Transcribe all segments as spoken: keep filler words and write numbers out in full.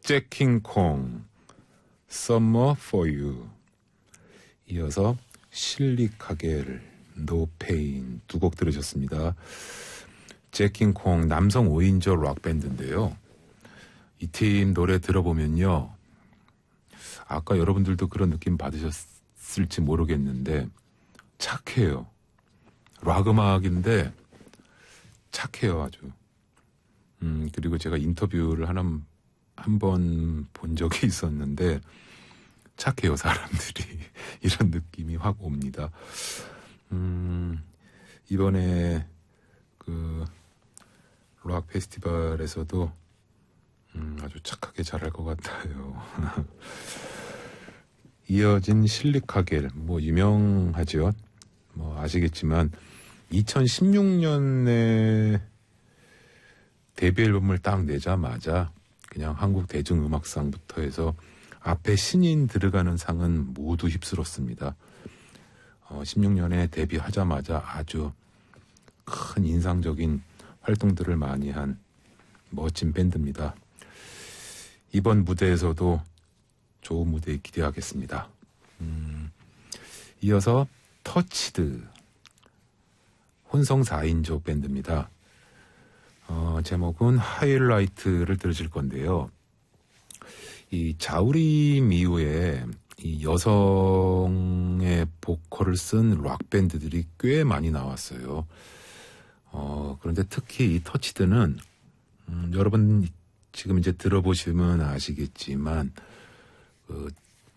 잭킹콩 Summer for You, 이어서 실리 카겔 No Pain 두 곡 들으셨습니다. 잭킹콩 남성 오 인조 락밴드인데요. 이 팀 노래 들어보면요, 아까 여러분들도 그런 느낌 받으셨을지 모르겠는데 착해요. 락 음악인데 착해요, 아주. 음, 그리고 제가 인터뷰를 하나 한 번 본 적이 있었는데 착해요, 사람들이. 이런 느낌이 확 옵니다. 음, 이번에 그 락 페스티벌에서도 음, 아주 착하게 잘할 것 같아요. 이어진 실리 카겔, 뭐 유명하죠. 뭐 아시겠지만 이천십육 년에 데뷔 앨범을 딱 내자마자 그냥 한국 대중음악상부터 해서 앞에 신인 들어가는 상은 모두 휩쓸었습니다. 어, 십육 년에 데뷔하자마자 아주 큰 인상적인 활동들을 많이 한 멋진 밴드입니다. 이번 무대에서도 좋은 무대 기대하겠습니다. 음, 이어서 터치드, 혼성 사 인조 밴드입니다. 어, 제목은 하이라이트를 들으실 건데요. 이 자우림 이후에 이 여성의 보컬을 쓴 락 밴드들이 꽤 많이 나왔어요. 어, 그런데 특히 이 터치드는 음, 여러분 지금 이제 들어보시면 아시겠지만 그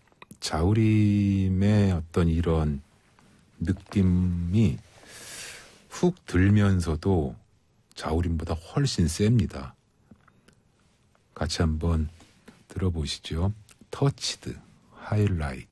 자우림의 어떤 이런 느낌이 훅 들면서도 자우림보다 훨씬 셉니다. 같이 한번 들어보시죠. 터치드, 하이라이트.